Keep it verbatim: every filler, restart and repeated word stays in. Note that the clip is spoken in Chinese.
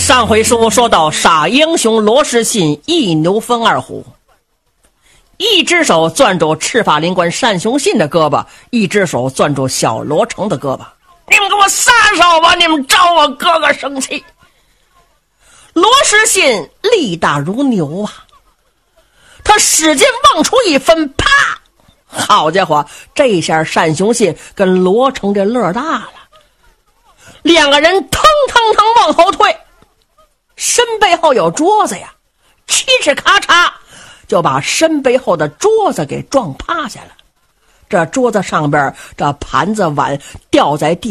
上回书说到杀英雄罗士信一牛分二虎，一只手攥住赤发灵官单雄信的胳膊，一只手攥住小罗成的胳膊。你们给我撒手吧，你们招我哥哥生气。罗士信力大如牛啊，他使劲往出一分，啪！好家伙，这下单雄信跟罗成这乐大了，两个人腾腾腾往后退，身背后有桌子呀，嘁哧咔嚓就把身背后的桌子给撞趴下了。这桌子上边这盘子碗掉在地